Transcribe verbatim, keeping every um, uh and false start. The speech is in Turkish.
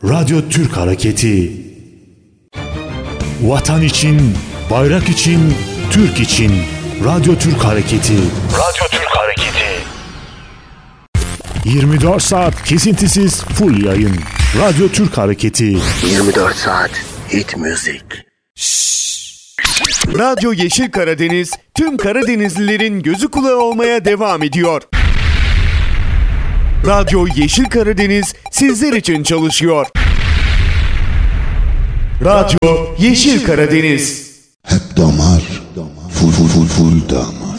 Radyo Türk Hareketi. Vatan için, bayrak için, Türk için. Radyo Türk Hareketi. Radyo Türk Hareketi. yirmi dört saat kesintisiz full yayın. Radyo Türk Hareketi. yirmi dört saat hit müzik. Radyo Yeşil Karadeniz tüm Karadenizlilerin gözü kulağı olmaya devam ediyor. Radyo Yeşil Karadeniz sizler için çalışıyor. Radyo Yeşil Karadeniz. Hep damar, full full full full damar.